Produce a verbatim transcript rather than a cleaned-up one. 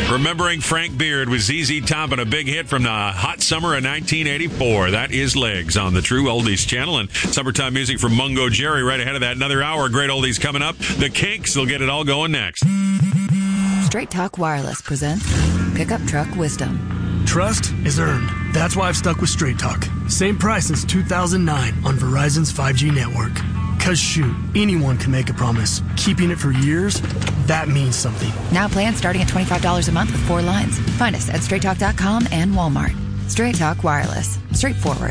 Remembering Frank Beard with Z Z Top and a big hit from the hot summer of nineteen eighty-four. That is Legs on the True Oldies channel. And summertime music from Mungo Jerry right ahead of that. Another hour of great oldies coming up. The Kinks, they'll get it all going next. Straight Talk Wireless presents Pickup Truck Wisdom. Trust is earned. That's why I've stuck with Straight Talk. Same price since two thousand nine on Verizon's five G network. Cause shoot, anyone can make a promise. Keeping it for years, that means something. Now plans starting at twenty-five dollars a month with four lines. Find us at straight talk dot com and Walmart. Straight Talk Wireless. Straightforward.